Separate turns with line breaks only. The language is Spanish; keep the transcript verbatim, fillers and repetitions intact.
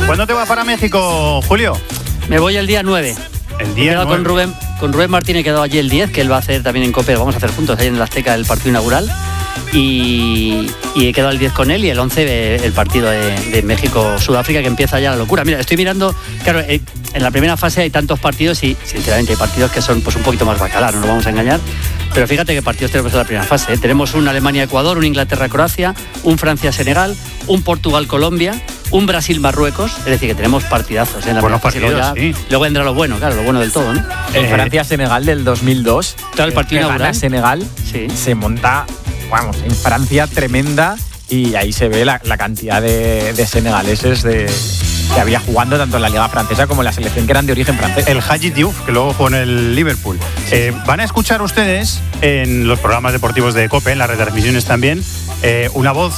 ¿Cuándo te vas para México, Julio?
Me voy el día nueve.
El día nueve.
Con Rubén, con Rubén Martín he quedado allí el diez, que él va a hacer también en COPE, vamos a hacer juntos ahí en el Azteca el partido inaugural. Y, y he quedado el diez con él y el once el partido de, de México-Sudáfrica, que empieza ya la locura. Mira, estoy mirando, claro, en la primera fase hay tantos partidos y sinceramente hay partidos que son pues un poquito más bacalá, no nos vamos a engañar. Pero fíjate qué partidos tenemos en la primera fase, ¿eh? Tenemos un Alemania-Ecuador, un Inglaterra-Croacia, un Francia-Senegal, un Portugal-Colombia, un Brasil-Marruecos, es decir, que tenemos partidazos ¿eh? En la
Buenos
primera fase.
partidos,
Luego, ya,
sí.
luego vendrá lo bueno, claro, lo bueno del todo, ¿no?
El
Eh,
Francia-Senegal del dos mil dos.
Claro, el partido
que
inaugural.
gana Senegal,
Sí.
se monta, vamos, en Francia tremenda y ahí se ve la, la cantidad de, de senegaleses de, que había jugando tanto en la Liga Francesa como en la selección que eran de origen francés.
El Hadji Diouf, que luego jugó en el Liverpool. Eh, van a escuchar ustedes en los programas deportivos de COPE, en las retransmisiones también, eh, una voz